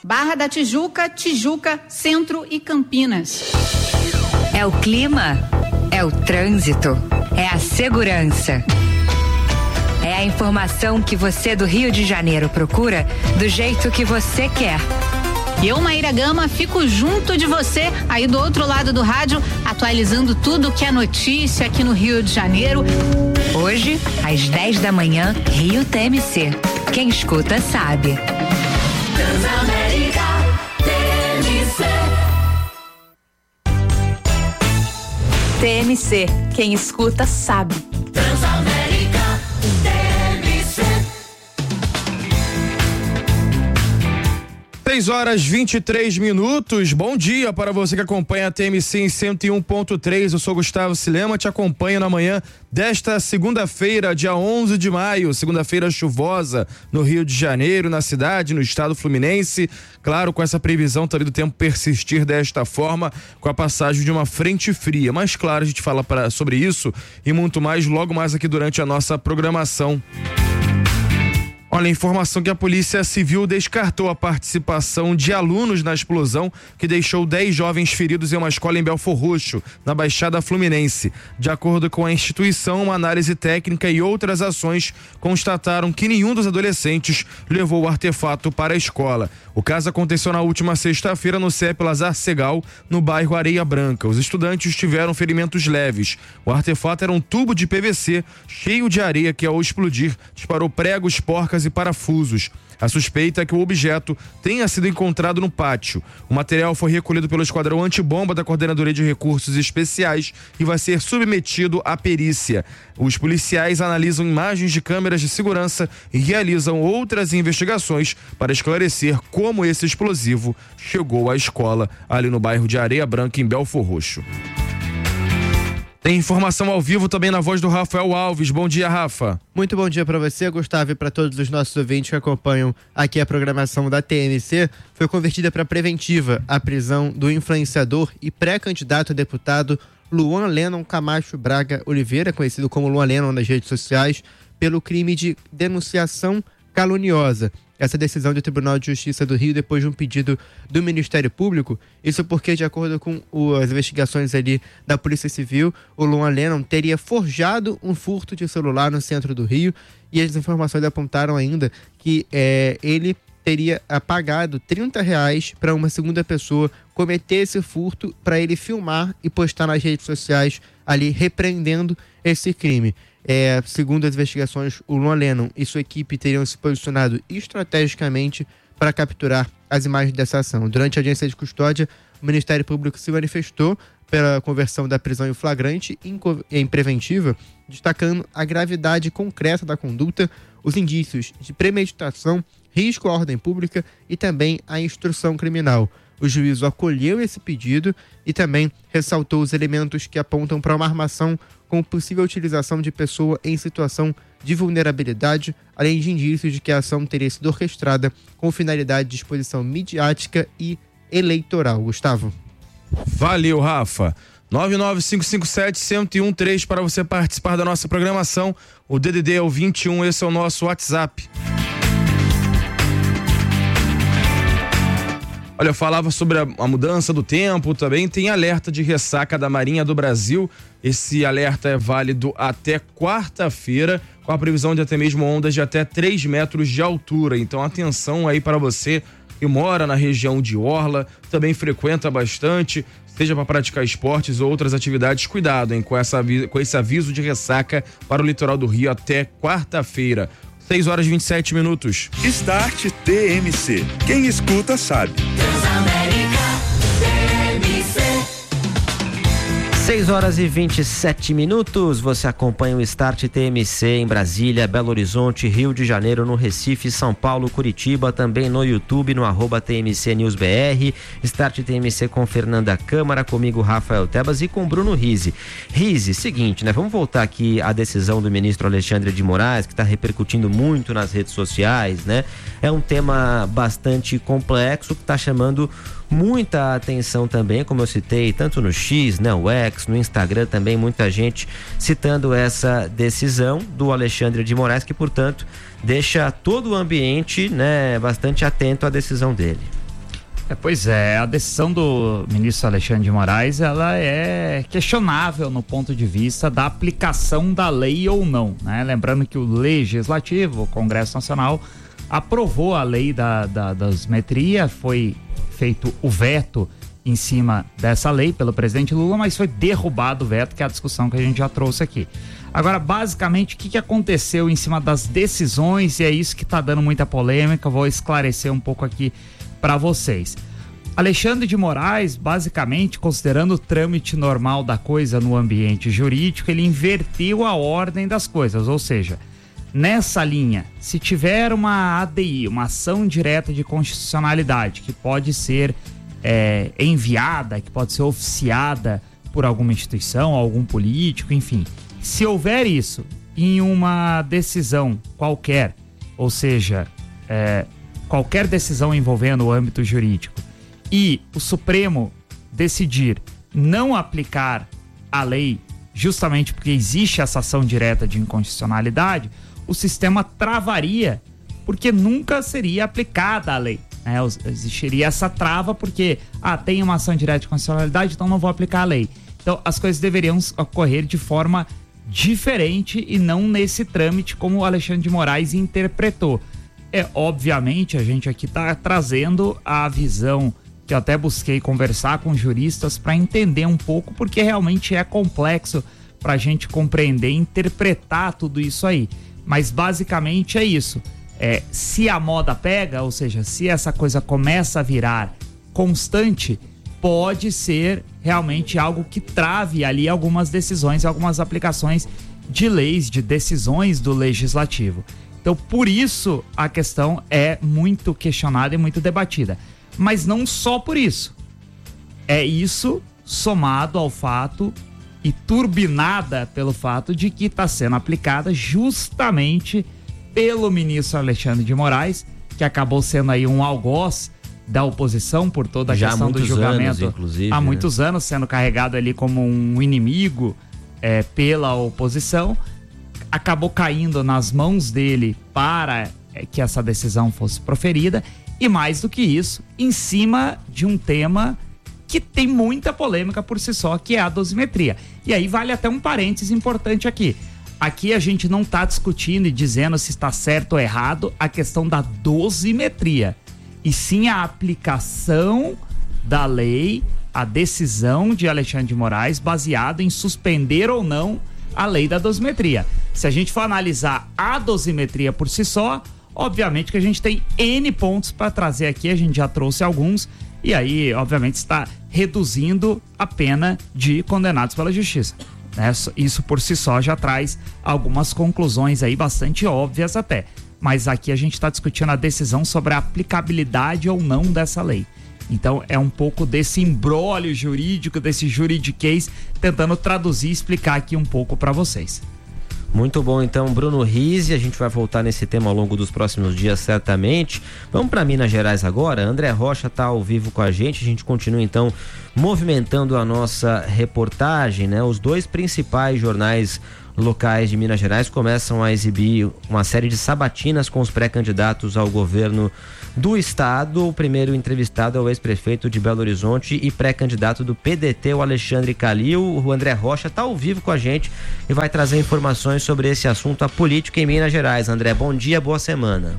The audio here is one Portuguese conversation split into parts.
Barra da Tijuca, Tijuca, Centro e Campinas. É o clima, é o trânsito, é a segurança. É a informação que você do Rio de Janeiro procura do jeito que você quer. Eu, Maíra Gama, fico junto de você aí do outro lado do rádio, atualizando tudo que é notícia aqui no Rio de Janeiro. Hoje, às 10 da manhã, Rio TMC. Quem escuta sabe. Transamérica TMC. TMC. Quem escuta sabe. Transamérica TMC. 6h23. Bom dia para você que acompanha a TMC em 101.3. Eu sou Gustavo Silema, te acompanho na manhã desta segunda-feira, dia 11 de maio, segunda-feira chuvosa no Rio de Janeiro, na cidade, no estado fluminense. Claro, com essa previsão também do tempo persistir desta forma, com a passagem de uma frente fria. Mas claro, a gente fala sobre isso e muito mais logo mais aqui durante a nossa programação. Olha, a informação que a Polícia Civil descartou a participação de alunos na explosão que deixou 10 jovens feridos em uma escola em Belfor Roxo, na Baixada Fluminense. De acordo com a instituição, uma análise técnica e outras ações constataram que nenhum dos adolescentes levou o artefato para a escola. O caso aconteceu na última sexta-feira no CEP Lazar Segal, no bairro Areia Branca. Os estudantes tiveram ferimentos leves. O artefato era um tubo de PVC cheio de areia que, ao explodir, disparou pregos, porcas e parafusos. A suspeita é que o objeto tenha sido encontrado no pátio. O material foi recolhido pelo Esquadrão Antibomba da Coordenadoria de Recursos Especiais e vai ser submetido à perícia. Os policiais analisam imagens de câmeras de segurança e realizam outras investigações para esclarecer como esse explosivo chegou à escola ali no bairro de Areia Branca, em Belfor Roxo. Tem informação ao vivo também na voz do Rafael Alves. Bom dia, Rafa. Muito bom dia para você, Gustavo, e para todos os nossos ouvintes que acompanham aqui a programação da TMC. Foi convertida para preventiva a prisão do influenciador e pré-candidato a deputado Luan Lennon Camacho Braga Oliveira, conhecido como Luan Lennon nas redes sociais, pelo crime de denunciação caluniosa. Essa decisão do Tribunal de Justiça do Rio depois de um pedido do Ministério Público. Isso porque, de acordo com as investigações ali da Polícia Civil, o Luan Lennon teria forjado um furto de celular no centro do Rio, e as informações apontaram ainda que ele teria pagado R$30 para uma segunda pessoa cometer esse furto, para ele filmar e postar nas redes sociais ali repreendendo esse crime. Segundo as investigações, o Luan Lennon e sua equipe teriam se posicionado estrategicamente para capturar as imagens dessa ação. Durante a audiência de custódia, o Ministério Público se manifestou pela conversão da prisão em flagrante em preventiva, destacando a gravidade concreta da conduta, os indícios de premeditação, risco à ordem pública e também a instrução criminal. O juízo acolheu esse pedido e também ressaltou os elementos que apontam para uma armação com possível utilização de pessoa em situação de vulnerabilidade, além de indícios de que a ação teria sido orquestrada com finalidade de exposição midiática e eleitoral. Gustavo. Valeu, Rafa. 99557-1013 para você participar da nossa programação. O DDD é o 21, esse é o nosso WhatsApp. Olha, eu falava sobre a mudança do tempo, também tem alerta de ressaca da Marinha do Brasil. Esse alerta é válido até quarta-feira, com a previsão de até mesmo ondas de até 3 metros de altura. Então atenção aí para você que mora na região de Orla, também frequenta bastante, seja para praticar esportes ou outras atividades, cuidado, hein, com esse aviso de ressaca para o litoral do Rio até quarta-feira. 6h27. Start TMC. Quem escuta sabe. Transamérica TMC. 6h27. Você acompanha o Start TMC em Brasília, Belo Horizonte, Rio de Janeiro, no Recife, São Paulo, Curitiba, também no YouTube, no @TMC News BR. Start TMC com Fernanda Câmara, comigo Rafael Tebas e com Bruno Rizzi. Rizzi, seguinte, né? Vamos voltar aqui à decisão do ministro Alexandre de Moraes, que está repercutindo muito nas redes sociais, né? É um tema bastante complexo que está chamando muita atenção também, como eu citei, tanto no X, né, o X, no Instagram também, muita gente citando essa decisão do Alexandre de Moraes, que, portanto, deixa todo o ambiente, né, bastante atento à decisão dele. Pois é, a decisão do ministro Alexandre de Moraes, ela é questionável no ponto de vista da aplicação da lei ou não, né? Lembrando que o Legislativo, o Congresso Nacional, aprovou a lei da dosimetria, foi feito o veto em cima dessa lei pelo presidente Lula, mas foi derrubado o veto, que é a discussão que a gente já trouxe aqui. Agora, basicamente, o que aconteceu em cima das decisões, e é isso que está dando muita polêmica, vou esclarecer um pouco aqui para vocês. Alexandre de Moraes, basicamente, considerando o trâmite normal da coisa no ambiente jurídico, ele inverteu a ordem das coisas, ou seja, nessa linha, se tiver uma ADI, uma ação direta de constitucionalidade, que pode ser enviada, que pode ser oficiada por alguma instituição, algum político, enfim, se houver isso em uma decisão qualquer, ou seja, qualquer decisão envolvendo o âmbito jurídico, e o Supremo decidir não aplicar a lei justamente porque existe essa ação direta de inconstitucionalidade, o sistema travaria, porque nunca seria aplicada a lei, né? Existiria essa trava porque tem uma ação direta de constitucionalidade, então não vou aplicar a lei. Então as coisas deveriam ocorrer de forma diferente e não nesse trâmite como o Alexandre de Moraes interpretou. Obviamente, a gente aqui está trazendo a visão que eu até busquei conversar com juristas para entender um pouco, porque realmente é complexo para a gente compreender e interpretar tudo isso aí. Mas basicamente é isso. Se a moda pega, ou seja, se essa coisa começa a virar constante, pode ser realmente algo que trave ali algumas decisões, algumas aplicações de leis, de decisões do Legislativo. Então, por isso, a questão é muito questionada e muito debatida. Mas não só por isso. É isso somado ao fato e turbinada pelo fato de que está sendo aplicada justamente pelo ministro Alexandre de Moraes, que acabou sendo aí um algoz da oposição por toda a questão do julgamento. Há muitos anos sendo carregado ali como um inimigo pela oposição. Acabou caindo nas mãos dele para que essa decisão fosse proferida, e mais do que isso, em cima de um tema que tem muita polêmica por si só, que é a dosimetria. E aí vale até um parênteses importante aqui. Aqui a gente não está discutindo e dizendo se está certo ou errado a questão da dosimetria, e sim a aplicação da lei, a decisão de Alexandre de Moraes baseado em suspender ou não a lei da dosimetria. Se a gente for analisar a dosimetria por si só, obviamente que a gente tem N pontos para trazer aqui, a gente já trouxe alguns, e aí, obviamente, está reduzindo a pena de condenados pela justiça. Isso por si só já traz algumas conclusões aí bastante óbvias até. Mas aqui a gente está discutindo a decisão sobre a aplicabilidade ou não dessa lei. Então é um pouco desse imbróglio jurídico, desse juridiquês, tentando traduzir e explicar aqui um pouco para vocês. Muito bom, então, Bruno Rizzi, a gente vai voltar nesse tema ao longo dos próximos dias, certamente. Vamos para Minas Gerais agora. André Rocha está ao vivo com a gente continua, então, movimentando a nossa reportagem, né? Os dois principais jornais locais de Minas Gerais começam a exibir uma série de sabatinas com os pré-candidatos ao governo do estado. O primeiro entrevistado é o ex-prefeito de Belo Horizonte e pré-candidato do PDT, o Alexandre Calil. O André Rocha está ao vivo com a gente e vai trazer informações sobre esse assunto, a política em Minas Gerais. André, bom dia, boa semana.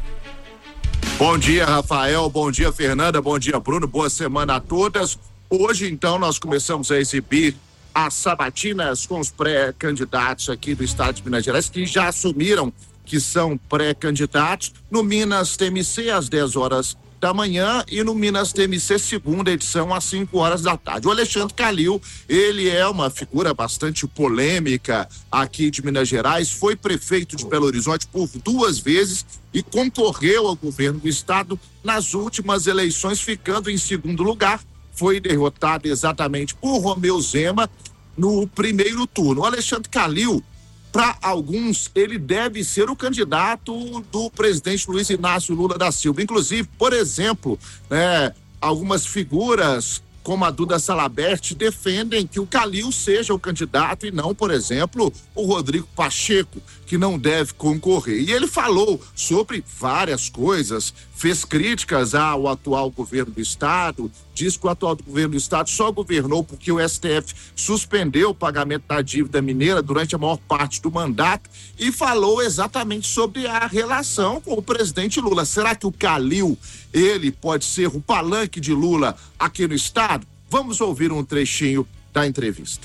Bom dia, Rafael, bom dia, Fernanda, bom dia, Bruno, boa semana a todas. Hoje, então, nós começamos a exibir as sabatinas com os pré-candidatos aqui do estado de Minas Gerais, que já assumiram que são pré-candidatos no Minas TMC às 10 horas da manhã e no Minas TMC segunda edição às 5 horas da tarde. O Alexandre Calil, ele é uma figura bastante polêmica aqui de Minas Gerais, foi prefeito de Belo Horizonte por 2 vezes e concorreu ao governo do estado nas últimas eleições, ficando em segundo lugar. Foi derrotado exatamente por Romeu Zema no primeiro turno. O Alexandre Calil, para alguns, ele deve ser o candidato do presidente Luiz Inácio Lula da Silva. Inclusive, por exemplo, algumas figuras como a Duda Salabert, defendem que o Calil seja o candidato e não, por exemplo, o Rodrigo Pacheco, que não deve concorrer. E ele falou sobre várias coisas, fez críticas ao atual governo do estado, diz que o atual governo do estado só governou porque o STF suspendeu o pagamento da dívida mineira durante a maior parte do mandato e falou exatamente sobre a relação com o presidente Lula. Será que o Calil, ele pode ser o palanque de Lula aqui no estado? Vamos ouvir um trechinho da entrevista.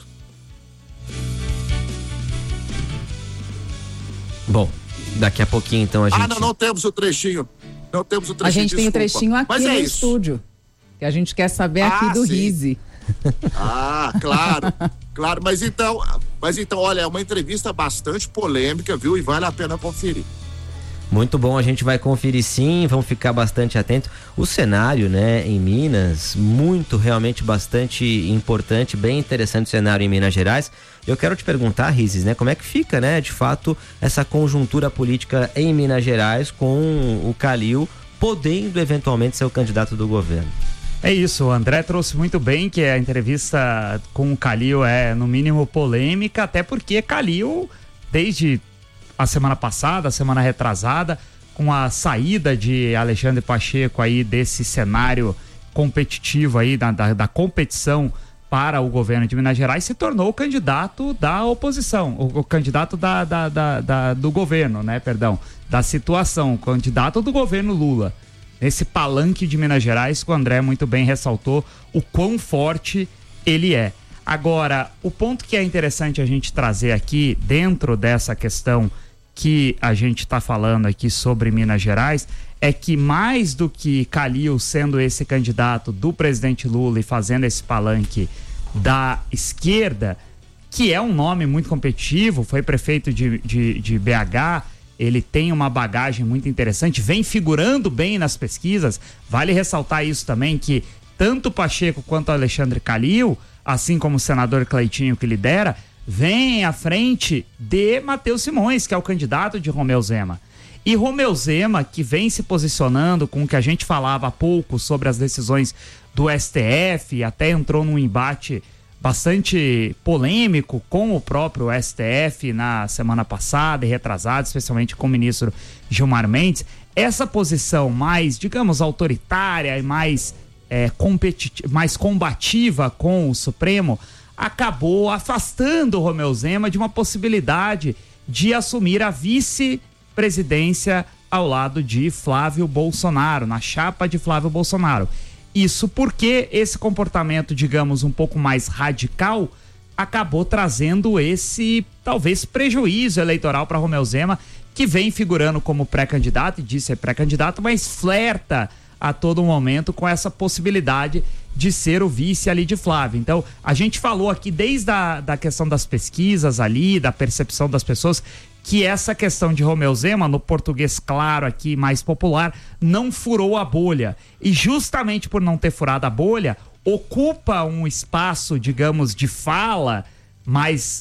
Bom, daqui a pouquinho então a gente... não temos o trechinho. Não temos o trechinho, a gente tem o trechinho aqui no estúdio, que a gente quer saber aqui do Rizzi. Claro, mas então, olha, é uma entrevista bastante polêmica, viu? E vale a pena conferir. Muito bom, a gente vai conferir sim, vamos ficar bastante atento. O cenário, né, em Minas, realmente bastante importante, bem interessante o cenário em Minas Gerais. Eu quero te perguntar, Rizzi, né, como é que fica, né, de fato, essa conjuntura política em Minas Gerais com o Calil podendo eventualmente ser o candidato do governo? É isso, o André trouxe muito bem que a entrevista com o Calil é, no mínimo, polêmica, até porque Calil, desde a semana passada, a semana retrasada, com a saída de Alexandre Pacheco aí desse cenário competitivo aí, da competição para o governo de Minas Gerais, se tornou o candidato da oposição, o candidato do governo, né, perdão, da situação, o candidato do governo Lula. Nesse palanque de Minas Gerais, que o André muito bem ressaltou o quão forte ele é. Agora, o ponto que é interessante a gente trazer aqui, dentro dessa questão que a gente está falando aqui sobre Minas Gerais, é que mais do que Calil sendo esse candidato do presidente Lula e fazendo esse palanque da esquerda, que é um nome muito competitivo, foi prefeito de BH, ele tem uma bagagem muito interessante, vem figurando bem nas pesquisas. Vale ressaltar isso também, que tanto Pacheco quanto Alexandre Calil, assim como o senador Cleitinho que lidera, vem à frente de Matheus Simões, que é o candidato de Romeu Zema. E Romeu Zema, que vem se posicionando com o que a gente falava há pouco sobre as decisões do STF, até entrou num embate bastante polêmico com o próprio STF na semana passada e retrasada, especialmente com o ministro Gilmar Mendes. Essa posição mais, digamos, autoritária e mais combativa com o Supremo acabou afastando o Romeu Zema de uma possibilidade de assumir a vice-presidência ao lado de Flávio Bolsonaro, na chapa de Flávio Bolsonaro. Isso porque esse comportamento, digamos, um pouco mais radical, acabou trazendo esse, talvez, prejuízo eleitoral para Romeu Zema, que vem figurando como pré-candidato, e disse ser pré-candidato, mas flerta a todo momento com essa possibilidade de ser o vice ali de Flávio. Então, a gente falou aqui desde da questão das pesquisas ali, da percepção das pessoas, que essa questão de Romeu Zema, no português claro aqui, mais popular, não furou a bolha. E justamente por não ter furado a bolha, ocupa um espaço, digamos, de fala mais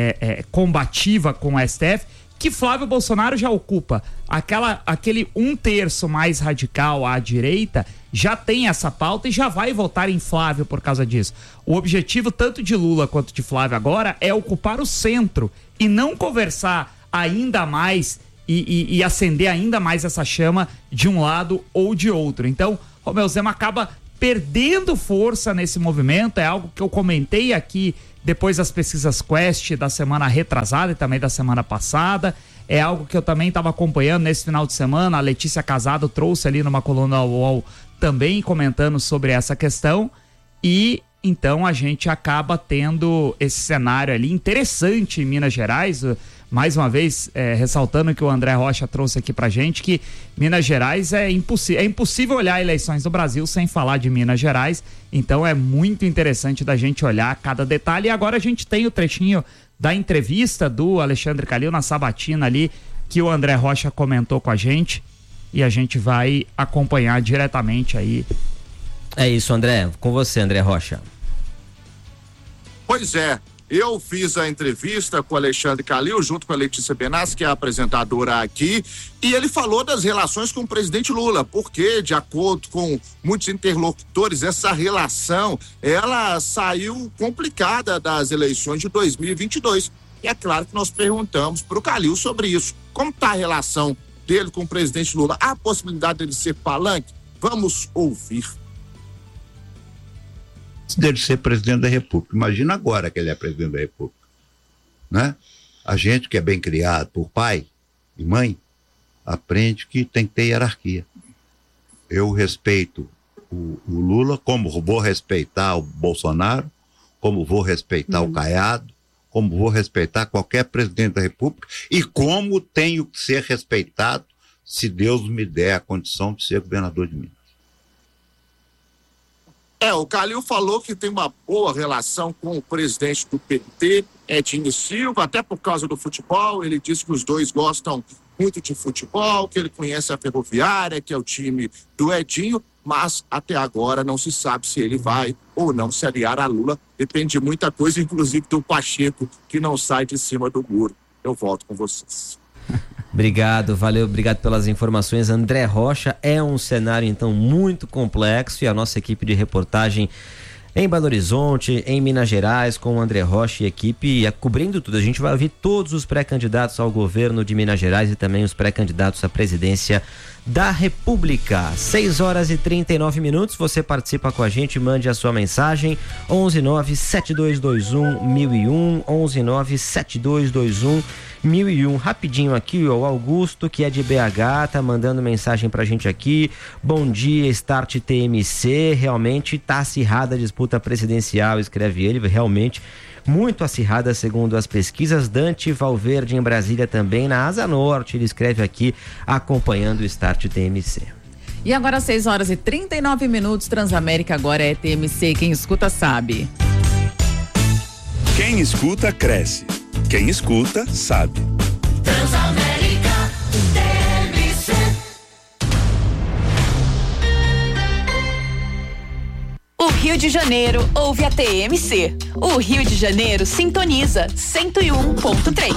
combativa com o STF, que Flávio Bolsonaro já ocupa. Aquele 1/3 mais radical à direita já tem essa pauta e já vai votar em Flávio por causa disso. O objetivo tanto de Lula quanto de Flávio agora é ocupar o centro e não conversar ainda mais e acender ainda mais essa chama de um lado ou de outro. Então, Romeu Zema acaba perdendo força nesse movimento, é algo que eu comentei aqui depois das pesquisas Quest da semana retrasada e também da semana passada, é algo que eu também estava acompanhando nesse final de semana. A Letícia Casado trouxe ali numa coluna ao UOL também comentando sobre essa questão, e então a gente acaba tendo esse cenário ali interessante em Minas Gerais. Mais uma vez, ressaltando que o André Rocha trouxe aqui pra gente, que Minas Gerais é impossível olhar eleições do Brasil sem falar de Minas Gerais, então é muito interessante da gente olhar cada detalhe. E agora a gente tem o trechinho da entrevista do Alexandre Calil na sabatina ali, que o André Rocha comentou com a gente, e a gente vai acompanhar diretamente aí. É isso, André, com você, André Rocha. Pois é, Eu fiz a entrevista com o Alexandre Calil, junto com a Letícia Benassi, que é a apresentadora aqui, e ele falou das relações com o presidente Lula, porque, de acordo com muitos interlocutores, essa relação, ela saiu complicada das eleições de 2022. E é claro que nós perguntamos para o Calil sobre isso. Como está a relação dele com o presidente Lula? Há a possibilidade dele ser palanque? Vamos ouvir. Dele ser presidente da República. Imagina agora que ele é presidente da República, né? A gente que é bem criado por pai e mãe aprende que tem que ter hierarquia. Eu respeito o Lula, como vou respeitar o Bolsonaro, como vou respeitar o Caiado, como vou respeitar qualquer presidente da República e como tenho que ser respeitado se Deus me der a condição de ser governador de Minas. O Calil falou que tem uma boa relação com o presidente do PT, Edinho Silva, até por causa do futebol. Ele disse que os dois gostam muito de futebol, que ele conhece a Ferroviária, que é o time do Edinho, mas até agora não se sabe se ele vai ou não se aliar a Lula. Depende de muita coisa, inclusive do Pacheco, que não sai de cima do muro. Eu volto com vocês. Obrigado, valeu, obrigado pelas informações. André Rocha, é um cenário então muito complexo e a nossa equipe de reportagem em Belo Horizonte, em Minas Gerais, com o André Rocha e equipe cobrindo tudo. A gente vai ouvir todos os pré-candidatos ao governo de Minas Gerais e também os pré-candidatos à presidência da República. 6h39, você participa com a gente, mande a sua mensagem, 11972211001, 11972211001. Rapidinho aqui, o Augusto, que é de BH, tá mandando mensagem pra gente aqui. Bom dia, Start TMC, realmente tá acirrada a disputa presidencial, escreve ele, realmente muito acirrada segundo as pesquisas. Dante Valverde em Brasília também, na Asa Norte, ele escreve aqui, acompanhando o Start TMC. E agora 6h39, Transamérica agora é TMC, quem escuta sabe. Quem escuta cresce, quem escuta sabe. Transamérica TMC. O Rio de Janeiro ouve a TMC. O Rio de Janeiro sintoniza 101.3.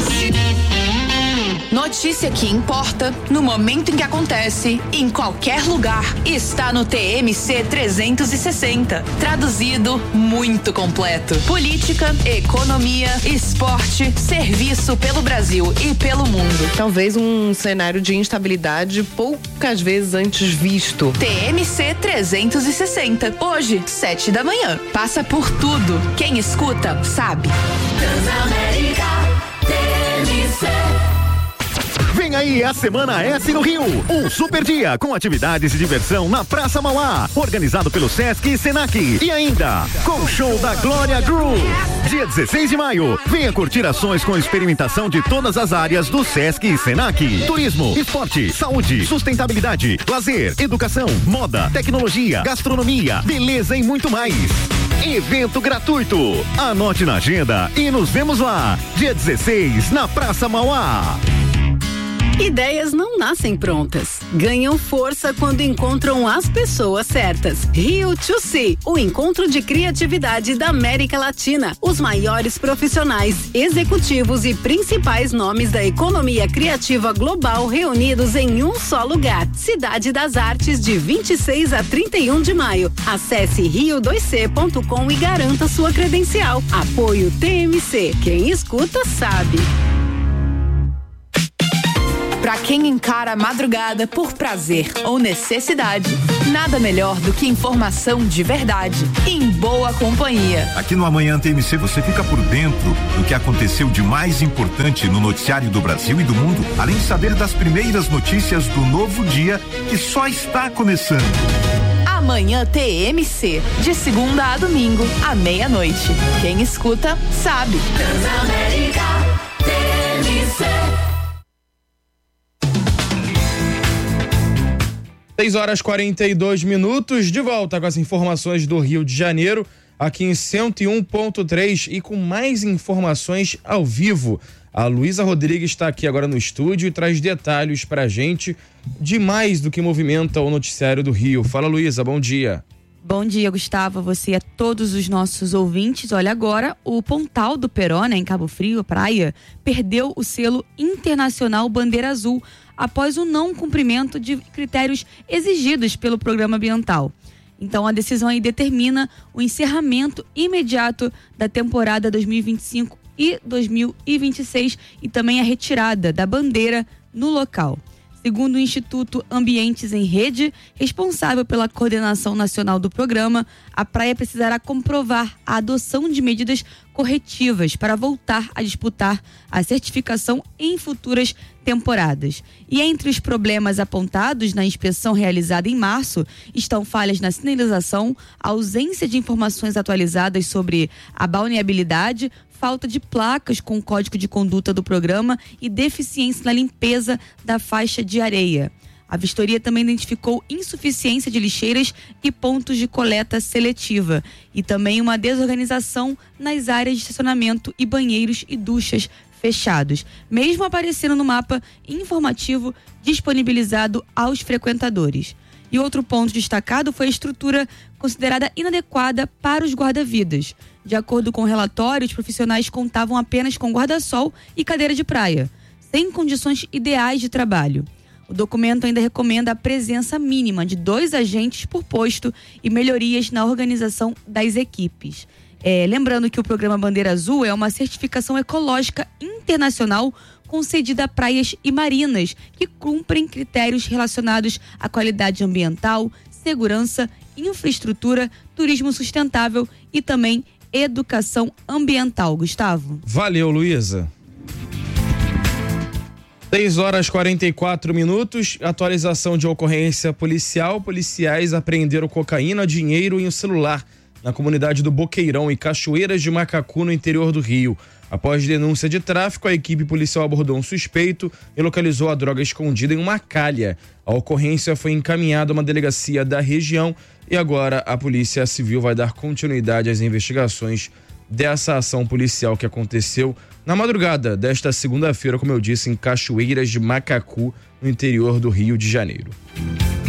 Notícia que importa, no momento em que acontece, em qualquer lugar, está no TMC 360. Traduzido, muito completo. Política, economia, esporte, serviço pelo Brasil e pelo mundo. Talvez um cenário de instabilidade poucas vezes antes visto. TMC 360. Hoje, 7h. Passa por tudo. Quem escuta, sabe. Transamérica TMC. Vem aí a Semana S no Rio, um super dia com atividades e diversão na Praça Mauá, organizado pelo Sesc e Senac. E ainda, com o show da Glória Groove. Dia 16 de maio, venha curtir ações com experimentação de todas as áreas do Sesc e Senac. Turismo, esporte, saúde, sustentabilidade, lazer, educação, moda, tecnologia, gastronomia, beleza e muito mais. Evento gratuito. Anote na agenda e nos vemos lá. Dia 16, na Praça Mauá. Ideias não nascem prontas, ganham força quando encontram as pessoas certas. Rio to See, o encontro de criatividade da América Latina. Os maiores profissionais, executivos e principais nomes da economia criativa global reunidos em um só lugar. Cidade das Artes, de 26 a 31 de maio. Acesse rio2c.com e garanta sua credencial. Apoio TMC. Quem escuta sabe. Pra quem encara a madrugada por prazer ou necessidade, nada melhor do que informação de verdade, em boa companhia. Aqui no Amanhã TMC você fica por dentro do que aconteceu de mais importante no noticiário do Brasil e do mundo, além de saber das primeiras notícias do novo dia que só está começando. Amanhã TMC, de segunda a domingo, à meia-noite. Quem escuta, sabe. Transamérica TMC. 6h42, de volta com as informações do Rio de Janeiro, aqui em 101.3 e com mais informações ao vivo. A Luísa Rodrigues está aqui agora no estúdio e traz detalhes pra gente de mais do que movimenta o noticiário do Rio. Fala, Luísa, bom dia. Bom dia, Gustavo, você e a todos os nossos ouvintes. Olha, agora o Pontal do Peró, em Cabo Frio, praia, perdeu o selo internacional Bandeira Azul após o não cumprimento de critérios exigidos pelo programa ambiental. Então, a decisão aí determina o encerramento imediato da temporada 2025 e 2026 e também a retirada da bandeira no local. Segundo o Instituto Ambientes em Rede, responsável pela coordenação nacional do programa, a praia precisará comprovar a adoção de medidas corretivas para voltar a disputar a certificação em futuras temporadas. E entre os problemas apontados na inspeção realizada em março estão falhas na sinalização, ausência de informações atualizadas sobre a balneabilidade, falta de placas com o código de conduta do programa e deficiência na limpeza da faixa de areia. A vistoria também identificou insuficiência de lixeiras e pontos de coleta seletiva e também uma desorganização nas áreas de estacionamento e banheiros e duchas fechados, mesmo aparecendo no mapa informativo disponibilizado aos frequentadores. E outro ponto destacado foi a estrutura considerada inadequada para os guarda-vidas. De acordo com o relatório, os profissionais contavam apenas com guarda-sol e cadeira de praia, sem condições ideais de trabalho. O documento ainda recomenda a presença mínima de 2 agentes por posto e melhorias na organização das equipes. Lembrando que o programa Bandeira Azul é uma certificação ecológica internacional concedida a praias e marinas que cumprem critérios relacionados à qualidade ambiental, segurança, infraestrutura, turismo sustentável e também educação ambiental. Gustavo. Valeu, Luísa. 6h44, atualização de ocorrência policial. Policiais apreenderam cocaína, dinheiro e um celular na comunidade do Boqueirão, em Cachoeiras de Macacu, no interior do Rio. Após denúncia de tráfico, a equipe policial abordou um suspeito e localizou a droga escondida em uma calha. A ocorrência foi encaminhada a uma delegacia da região e agora a Polícia Civil vai dar continuidade às investigações dessa ação policial que aconteceu na madrugada desta segunda-feira, como eu disse, em Cachoeiras de Macacu, no interior do Rio de Janeiro.